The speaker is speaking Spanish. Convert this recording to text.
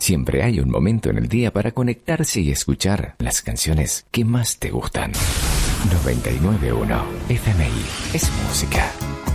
Siempre hay un momento en el día para conectarse y escuchar las canciones que más te gustan. 99.1 FMI es música.